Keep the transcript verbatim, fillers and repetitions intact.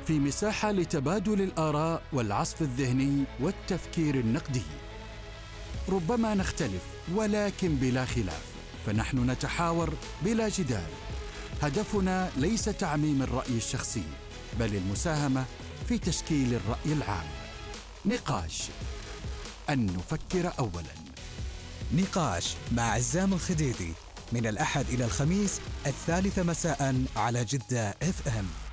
في مساحة لتبادل الآراء والعصف الذهني والتفكير النقدي. ربما نختلف ولكن بلا خلاف، فنحن نتحاور بلا جدال. هدفنا ليس تعميم الرأي الشخصي، بل المساهمة في تشكيل الرأي العام. نقاش، أن نفكر أولاً. نقاش مع عزام الخديدي من الأحد إلى الخميس الثالثة مساء على جدة إف إم.